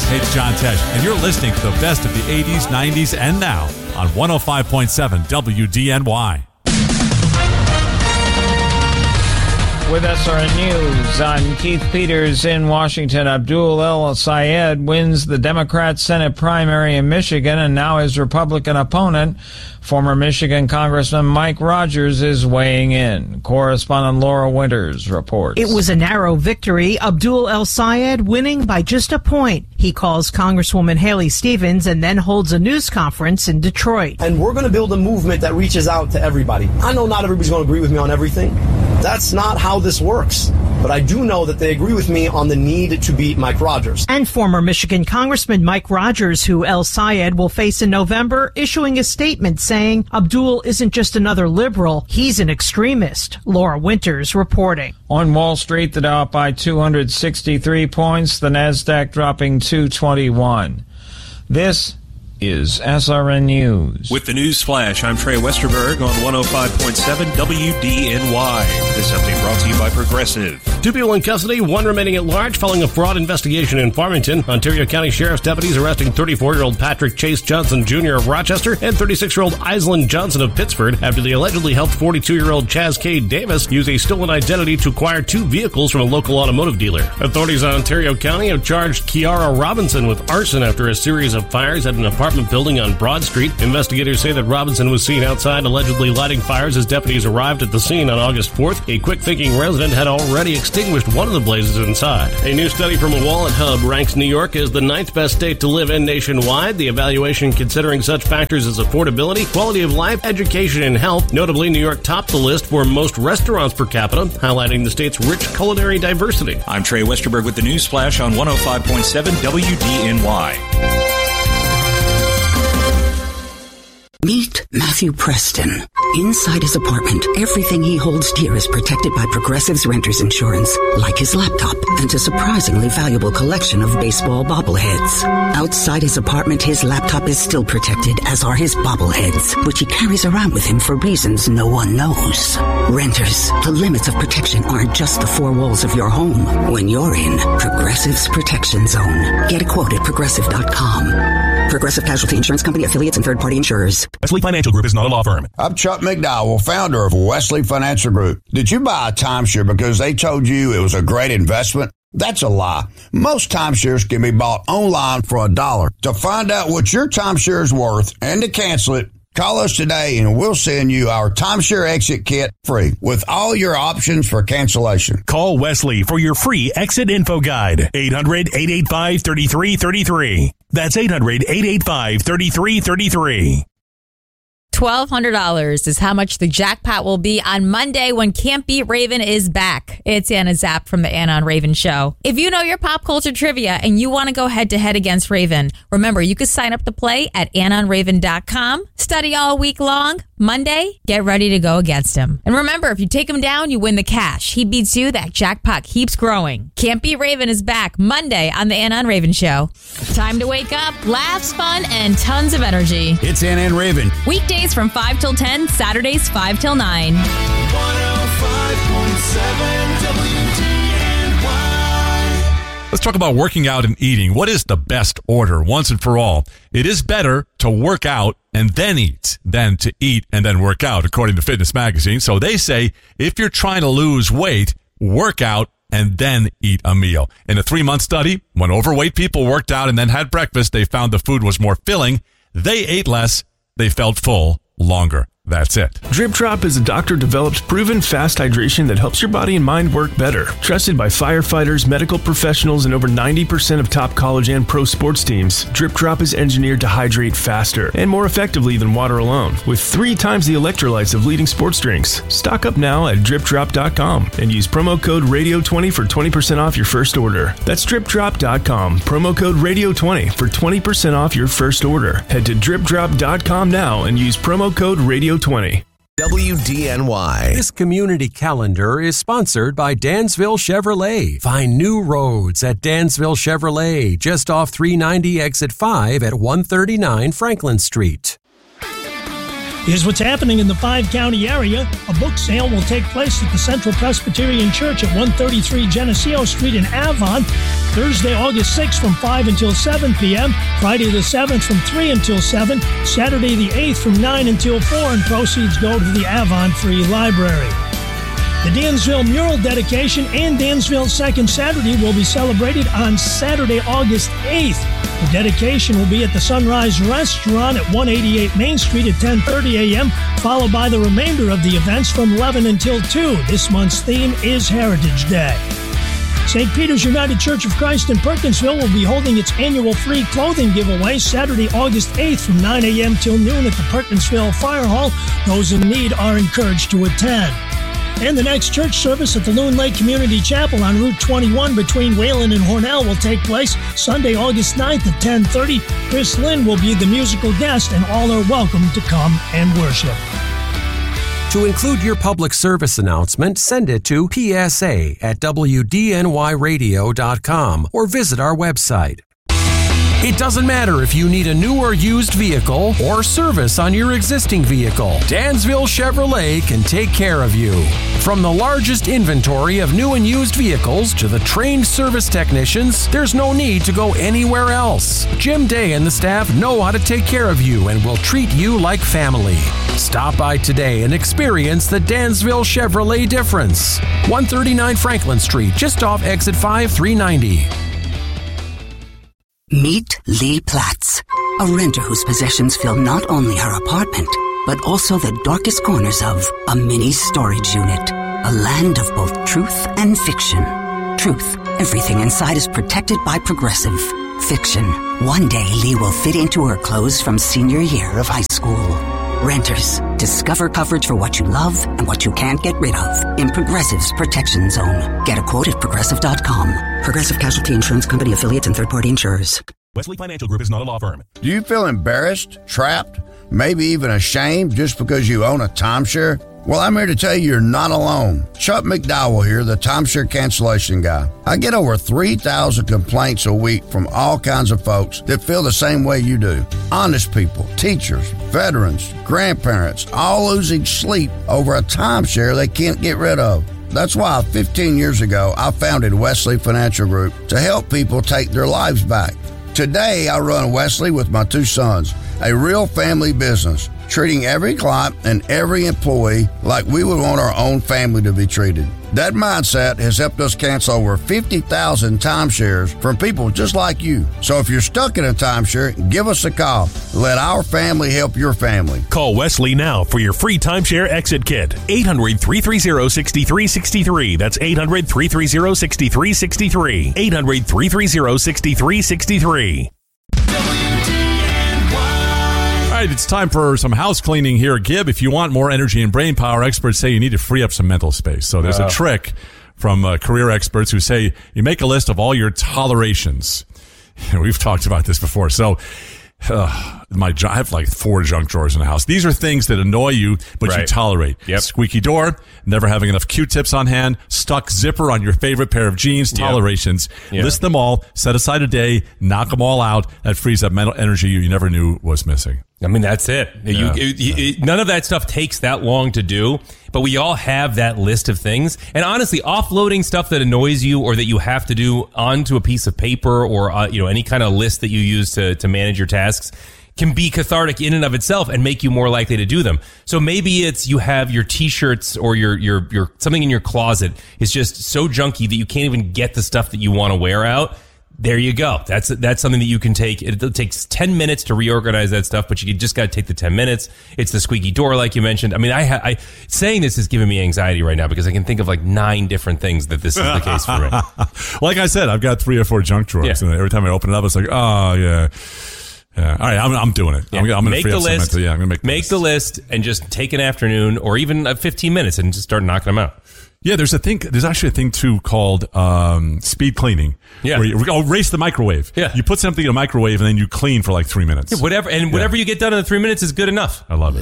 Hey, it's John Tesh, and you're listening to the best of the 80s, 90s, and now on 105.7 WDNY. With SRN News, I'm Keith Peters in Washington. Abdul El-Sayed wins the Democrat Senate primary in Michigan, and now his Republican opponent, former Michigan Congressman Mike Rogers, is weighing in. Correspondent Laura Winters reports. It was a narrow victory, Abdul El-Sayed winning by just a point. He calls Congresswoman Haley Stevens and then holds a news conference in Detroit. And we're going to build a movement that reaches out to everybody. I know not everybody's going to agree with me on everything. That's not how this works. But I do know that they agree with me on the need to beat Mike Rogers. And former Michigan Congressman Mike Rogers, who El-Sayed will face in November, issuing a statement saying Abdul isn't just another liberal, he's an extremist. Laura Winters reporting. On Wall Street, the Dow up by 263 points, the Nasdaq dropping 221. This is SRN News. With the news flash, I'm Trey Westerberg on 105.7 WDNY. This update brought to you by Progressive. 2 people in custody, 1 remaining at large following a fraud investigation in Farmington. Ontario County Sheriff's deputies arresting 34-year-old Patrick Chase Johnson Jr. of Rochester and 36-year-old Island Johnson of Pittsford after they allegedly helped 42-year-old Chaz K. Davis use a stolen identity to acquire 2 vehicles from a local automotive dealer. Authorities in Ontario County have charged Kiara Robinson with arson after a series of fires at an apartment building on Broad Street. Investigators say that Robinson was seen outside allegedly lighting fires as deputies arrived at the scene on August 4th. A quick-thinking resident had already extinguished one of the blazes inside. A new study from a Wallet Hub ranks New York as the 9th best state to live in nationwide. The evaluation considering such factors as affordability, quality of life, education, and health. Notably, New York topped the list for most restaurants per capita, highlighting the state's rich culinary diversity. I'm Trey Westerberg with the news flash on 105.7 WDNY. Meet Matthew Preston. Inside his apartment, everything he holds dear is protected by Progressive's Renter's Insurance, like his laptop and a surprisingly valuable collection of baseball bobbleheads. Outside his apartment, his laptop is still protected, as are his bobbleheads, which he carries around with him for reasons no one knows. Renters, the limits of protection aren't just the 4 walls of your home. When you're in Progressive's Protection Zone, get a quote at Progressive.com. Progressive Casualty Insurance Company, affiliates, and third-party insurers. Wesley Financial Group is not a law firm. I'm Chuck McDowell, founder of Wesley Financial Group. Did you buy a timeshare because they told you it was a great investment? That's a lie. Most timeshares can be bought online for $1. To find out what your timeshare is worth and to cancel it, call us today and we'll send you our timeshare exit kit free with all your options for cancellation. Call Wesley for your free exit info guide. 800-885-3333. That's 800-885-3333. $1,200 is how much the jackpot will be on Monday when Can't Beat Raven is back. It's Anna Zapp from the Anna on Raven Show. If you know your pop culture trivia and you want to go head-to-head against Raven, remember, you can sign up to play at AnnaOnRaven.com. Study all week long. Monday, get ready to go against him. And remember, if you take him down, you win the cash. He beats you, that jackpot keeps growing. Can't Beat Raven is back Monday on the Anna on Raven Show. Time to wake up, laughs, fun, and tons of energy. It's Anna and Raven. Weekdays from 5 till 10, Saturdays 5 till 9. 105.7 Let's talk about working out and eating. What is the best order once and for all? It is better to work out and then eat than to eat and then work out, according to Fitness Magazine. So they say if you're trying to lose weight, work out and then eat a meal. In a 3-month study, when overweight people worked out and then had breakfast, they found the food was more filling. They ate less. They felt full longer. That's it. Drip Drop is a doctor-developed, proven fast hydration that helps your body and mind work better. Trusted by firefighters, medical professionals, and over 90% of top college and pro sports teams, Drip Drop is engineered to hydrate faster and more effectively than water alone, with 3 times the electrolytes of leading sports drinks. Stock up now at DripDrop.com and use promo code RADIO20 for 20% off your first order. That's DripDrop.com, promo code RADIO20 for 20% off your first order. Head to DripDrop.com now and use promo code RADIO20. WDNY. This community calendar is sponsored by Dansville Chevrolet. Find new roads at Dansville Chevrolet, just off 390 exit 5 at 139 Franklin Street. Here's what's happening in the 5-county area. A book sale will take place at the Central Presbyterian Church at 133 Geneseo Street in Avon, Thursday, August 6th from 5 until 7 p.m., Friday the 7th from 3 until 7, Saturday the 8th from 9 until 4, and proceeds go to the Avon Free Library. The Dansville Mural Dedication and Dansville Second Saturday will be celebrated on Saturday, August 8th. The dedication will be at the Sunrise Restaurant at 188 Main Street at 10:30 a.m., followed by the remainder of the events from 11 until 2. This month's theme is Heritage Day. St. Peter's United Church of Christ in Perkinsville will be holding its annual free clothing giveaway Saturday, August 8th from 9 a.m. till noon at the Perkinsville Fire Hall. Those in need are encouraged to attend. And the next church service at the Loon Lake Community Chapel on Route 21 between Wayland and Hornell will take place Sunday, August 9th at 10:30. Chris Lynn will be the musical guest, and all are welcome to come and worship. To include your public service announcement, send it to psa@wdnyradio.com or visit our website. It doesn't matter if you need a new or used vehicle or service on your existing vehicle. Dansville Chevrolet can take care of you. From the largest inventory of new and used vehicles to the trained service technicians, there's no need to go anywhere else. Jim Day and the staff know how to take care of you and will treat you like family. Stop by today and experience the Dansville Chevrolet difference. 139 Franklin Street, just off exit 5390. Meet Lee Platz, a renter whose possessions fill not only her apartment, but also the darkest corners of a mini storage unit. A land of both truth and fiction. Truth, everything inside is protected by Progressive. Fiction, one day Lee will fit into her clothes from senior year of high school. Renters, discover coverage for what you love and what you can't get rid of in Progressive's Protection Zone. Get a quote at Progressive.com. Progressive Casualty Insurance Company affiliates and third-party insurers. Wesley Financial Group is not a law firm. Do you feel embarrassed, trapped, maybe even ashamed just because you own a timeshare? Well, I'm here to tell you you're not alone. Chuck McDowell here, the timeshare cancellation guy. I get over 3,000 complaints a week from all kinds of folks that feel the same way you do. Honest people, teachers, veterans, grandparents, all losing sleep over a timeshare they can't get rid of. That's why 15 years ago, I founded Wesley Financial Group to help people take their lives back. Today, I run Wesley with my 2 sons, a real family business, treating every client and every employee like we would want our own family to be treated. That mindset has helped us cancel over 50,000 timeshares from people just like you. So if you're stuck in a timeshare, give us a call. Let our family help your family. Call Wesley now for your free timeshare exit kit. 800-330-6363. That's 800-330-6363. 800-330-6363. All right, it's time for some house cleaning here at Gibb. If you want more energy and brain power, experts say you need to free up some mental space. So there's a trick from career experts who say you make a list of all your tolerations. We've talked about this before. So I have like 4 junk drawers in the house. These are things that annoy you, but you tolerate. Yep. Squeaky door, never having enough Q-tips on hand, stuck zipper on your favorite pair of jeans, tolerations. Yep. List them all, set aside a day, knock them all out. That frees up mental energy you never knew was missing. I mean, that's it. Yeah. None of that stuff takes that long to do, but we all have that list of things. And honestly, offloading stuff that annoys you or that you have to do onto a piece of paper or any kind of list that you use to manage your tasks can be cathartic in and of itself and make you more likely to do them. So maybe it's you have your t-shirts or your something in your closet is just so junky that you can't even get the stuff that you want to wear out. There you go. That's something that you can take. It takes 10 minutes to reorganize that stuff, but you just got to take the 10 minutes. It's the squeaky door, like you mentioned. I mean, I saying this is giving me anxiety right now because I can think of like 9 different things that this is the case for me. Like I said, I've got 3 or 4 junk drawers, and every time I open it up, it's like, oh yeah. Yeah. All right, I'm doing it. Yeah. I'm going to make the list. I'm going to make the list and just take an afternoon or even 15 minutes and just start knocking them out. Yeah, there's actually a thing too called speed cleaning. Yeah. Where you race the microwave. Yeah. You put something in a microwave and then you clean for like 3 minutes. Yeah, whatever you get done in the 3 minutes is good enough. I love it.